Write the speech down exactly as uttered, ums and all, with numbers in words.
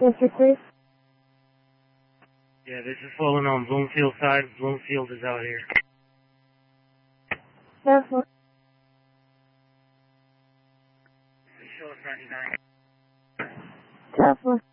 District three? Yeah, this is falling on Bloomfield side. Bloomfield is out here. ten four. Show us ninety-nine. ten four.